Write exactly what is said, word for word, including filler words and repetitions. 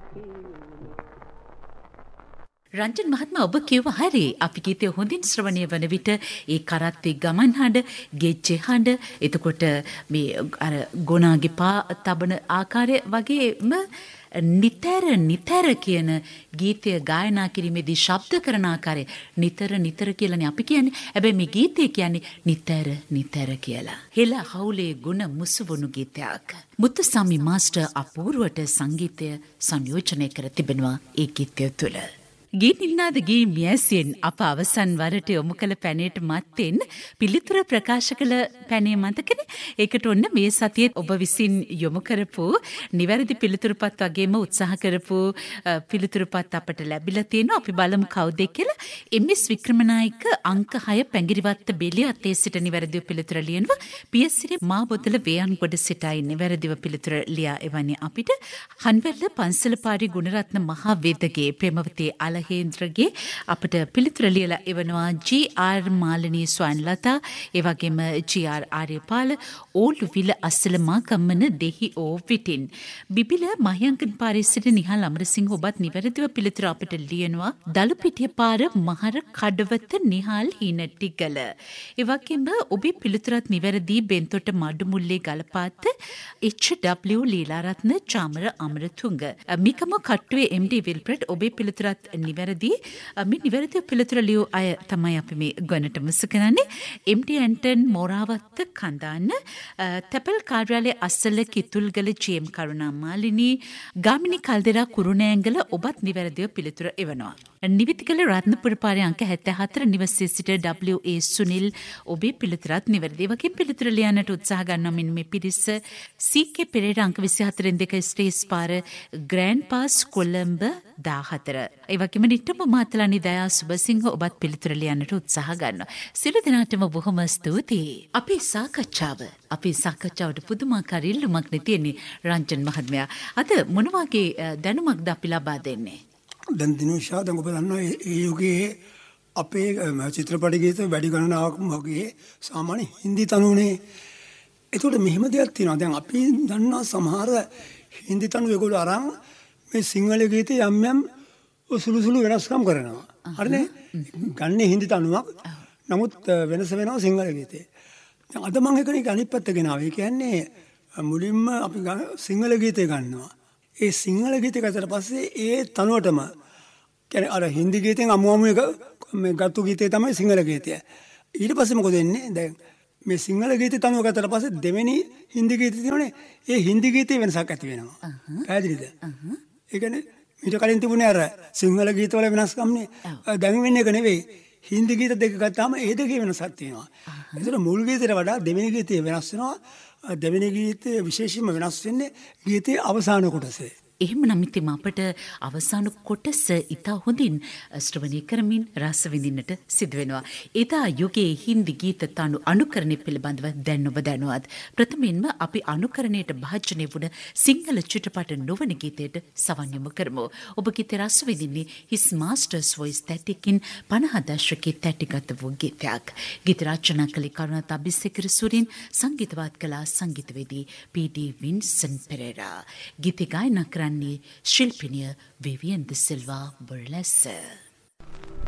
රංජන් මහත්මයා ඔබ කිව්ව හරි. අපි ගීතය හොඳින් ශ්‍රවණය වන විට ඒ කරත්තේ ගමන් හඬ, ගෙච්චේ හඬ, එතකොට මේ අර ගොනාගේ පා තබන ආකාරය වගේම නිතර නිතර කියන ගීතය ගායනා කිරීමේදී ශබ්ද කරන ආකාරය නිතර නිතර කියලානේ අපි කියන්නේ. හැබැයි මේ ගීතය කියන්නේ නිතර නිතර කියලා. හෙළ හවුලේ ගුණ මුසුවුණු ගීතයක්. මුත්තුසාමි මාස්ටර් අපූර්වට සංගීතය සංයෝජනය කර තිබෙනවා ඒ ගීතය තුළ. ගී නිල්නාද ගී මියැසියෙන් අප අවසන් වරට යොමු කළ පැනයට මත්තෙන් පිළිතුර ප්‍රකාශ කළ පැනේ මතකනේ. ඒකට ඔන්න මේ සතියේ ඔබ විසින් යොමු කරපු නිවැරදි පිළිතුරුපත් වගේම උත්සාහ කරපු පිළිතුරුපත් අපට ලැබිලා තියෙනවා. අපි බලමු කවුද කියලා. එම්.එස්. වික්‍රමනායක අංක හය පැංගිරිවත්ත බෙලිය අතේ සිට නිවැරදිව පිළිතුර ලියනවා. පියසිරි මාබොතල වේයන්ගොඩ සිටයි නිවැරදිව පිළිතුර ලියා එවන්නේ අපිට. හන්වැල්ල පන්සලපාරි ගුණරත්න මහා වේදගේ ප්‍රේමවතී අල හේන්ද්‍රගේ අපට පිළිතුර ලියලා එවනවා ජී.ආර්. මාලිනී ස්වයන්ලතා, ඒ වගේම ජී.ආර්. ආර්යපාල, ඕලුවිල අස්සල මාකම්මන දෙහි ඕ විටින්. බිබිල මහියංකන් පාරේ සිට නිහාල් අමරසිංහ ඔබත් නිවැරදිව පිළිතුර අපට ලියනවා දලුපිටිය පාර මහර කඩවත නිහාල් හිනටිගල. ඒ වගේම ඔබේ පිළිතුරත් නිවැරදි බෙන්තොට මඩුමුල්ලේ ගලපාත එච්.ඩබ්ලිව්. ලීලාරත්න චාමර අමරතුංග. මිකම කට්ටුවේ එම්.ඩී. විල්ප්‍රඩ් ඔබේ පිළිතුරත් නිවැරදි. මේ නිවැරදිව පිළිතුර ලියූ අය තමයි අපි මේ ගණට මුසු කරන්නේ. එම්.ඩී. ඇන්ටන් මෝරාවත්ත කඳාන්න, තැපල් කාර්යාලයේ අස්සල කිතුල්ගල ජී.එම්. කරුණා මාලිනී, ගාමිණී කල්දෙරා කුරුණෑංගල ඔබත් නිවැරදිව පිළිතුර එවනවා. නිවිතිකල රත්නපුර පාරේ අංක හැත්තෑ හතර නිවසේ සිට ඩබ්ලිව්.ඒ. සුනිල් ඔබේ පිළිතුරත් නිවැරදි. වගේ පිළිතුර ලියන්නට උත්සාහ ගන්නවා මෙන්න මේ පිරිස. සී.කේ. පෙරේරා අංක විසි හතරෙන් දෙක ස්ටේස් පාර ග්‍රෑන්ඩ් පාස් කොළඹ දාහතර. ඒ වගේම නිට්ටඹ මාතලනි දයා සුබසිංහ ඔබත් පිළිතුර ලියන්නට උත්සාහ ගන්නවා. සියලු දෙනාටම බොහොම ස්තුතියි. අපේ සාකච්ඡාව අපේ සාකච්ඡාවට පුදුමාකාර ඉල්ලුමක් නේ තියෙන්නේ රංජන් මහත්මයා. අද මොන වගේ දැනුමක්ද අපි ලබා දෙන්නේ? දැන් දිනුෂා දැන් ඔබ දන්නවා ඒ යුගයේ අපේ චිත්‍රපට ගීත වැඩි ගණනාවක්ම වගේ සාමාන්‍ය හින්දි තනුනේ. ඒකට මෙහෙම දෙයක් තියෙනවා. දැන් අපි දන්නවා සමහර හින්දි තනු ඒගොල්ලෝ අරන් මේ සිංහල ගීතේ යම් යම් සුළු සුළු වෙනස්කම් කරනවා. හරිනේ? ගන්නේ හින්දි තනුවක්. නමුත් වෙනස වෙනවා සිංහල ගීතේ. දැන් අද මම එකනේ අනිත් පැත්ත ගෙනාවා. ඒ කියන්නේ මුලින්ම අපි සිංහල ගීතේ ගන්නවා. ඒ සිංහල ගීතය ගත්තට පස්සේ ඒ තනුවටම කියන්නේ අර හින්දි ගීතෙන් අමු අමු එක මේ ගත්තු ගීතය තමයි සිංහල ගීතය. ඊට පස්සේ මොකද වෙන්නේ? දැන් මේ සිංහල ගීතය තනුව ගත්තට පස්සේ දෙවෙනි හින්දි ගීතය තියෙනනේ. ඒ හින්දි ගීතේ වෙනසක් ඇති වෙනවා. පැහැදිලිද? ඒ කියන්නේ ඊට කලින් තිබුණේ අර සිංහල ගීතවල වෙනස්කම්නේ. දැන් වෙන්නේ ඒක නෙවෙයි. හින්දි ගීත දෙක ගත්තාම ඒ දෙකේ වෙනසක් තියෙනවා. ඒතර මුල් ගීතයට වඩා දෙවෙනි ගීතේ වෙනස් වෙනවා. දෙවෙනි ගීතයේ විශේෂයෙන්ම වෙනස් වෙන්නේ ගීතයේ අවසාන කොටසේ. එහෙමනම් ඉතින් අපට අවසාන කොටස ඉතා හොඳින් ශ්‍රවණය කරමින් රස විඳින්නට සිදු වෙනවා. එදා යුගයේ හින්දි ගීත තනු අනුකරණය පිළිබඳව දැන් ඔබ දැනුවත්. ප්‍රථමයෙන්ම අපි අනුකරණයට භාජනය වුණ සිංහල චිත්‍රපට නොවන ගීතයට සවන් යොමු කරමු. ඔබ ගීතය රස විඳින්නේ හිස් මාස්ටර්ස් වොයිස් තැටිකින් පනහ දශකයේ තැටිගත වූ ගීතයක්. ගීත රචනා කළේ කරුණාත අබිසේකර සුරින්, සංගීතවත් කළා සංගීතවේදී පී.ඩී. වින්සන් පෙරේරා. ගීත ගායනා කරන්නේ ශිල්පිනිය විවියන් ද සිල්වා බර්ලෙස.